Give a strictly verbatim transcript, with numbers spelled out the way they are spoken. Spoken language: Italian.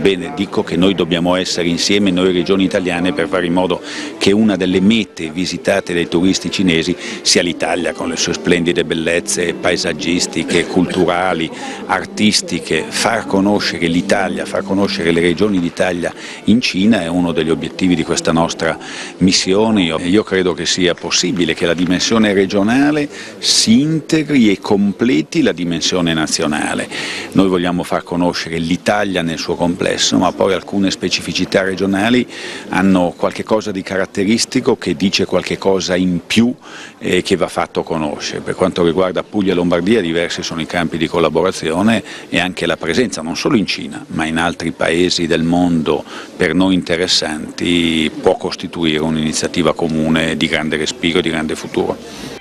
Ebbene, dico che noi dobbiamo essere insieme, noi regioni italiane, per fare in modo che una delle mete visitate dai turisti cinesi sia l'Italia, con le sue splendide bellezze paesaggistiche, culturali, artistiche. Far conoscere l'Italia, far conoscere le regioni d'Italia in Cina è uno degli obiettivi di questa nostra missione. Io, io credo che sia possibile che la dimensione regionale si integri e completi la dimensione nazionale. Noi vogliamo far conoscere l'Italia nel suo complesso, ma poi alcune specificità regionali hanno qualche cosa di caratteristico che dice qualche cosa in più e che va fatto conoscere. Per quanto riguarda Puglia e Lombardia, diversi sono i campi di collaborazione e anche la presenza non solo in Cina ma in altri paesi del mondo per noi interessanti può costituire un'iniziativa comune di grande respiro e di grande futuro.